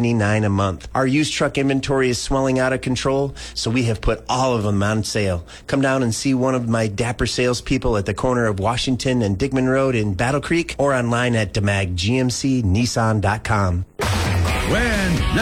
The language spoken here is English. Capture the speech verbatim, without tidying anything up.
seventy-nine dollars a month. Our used truck inventory is swelling out of control, so we have put all of them on sale. Come down and see one of my dapper salespeople at the corner of Washington and Dickman Road in Battle Creek, or online at demag g m c nissan dot com. When